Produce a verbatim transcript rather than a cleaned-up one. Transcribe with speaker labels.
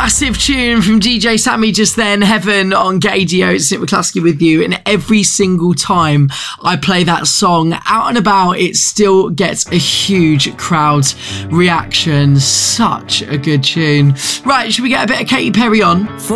Speaker 1: Massive tune from D J Sammy just then, Heaven on Gaydio. It's Nick McCluskey with you, and every single time I play that song out and about, it still gets a huge crowd reaction. Such a good tune. Right, should we get a bit of Katy Perry on?